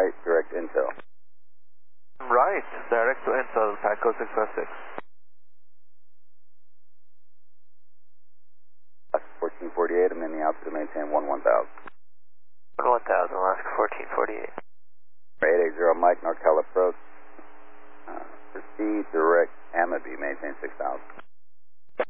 right, direct intel. Right, direct to intel, Paco 656. 1448, I'm in the altitude to maintain 1000. 1000, Alaska 1448. 880 Mike, NorCal approach. Proceed direct Amity, maintain 6000.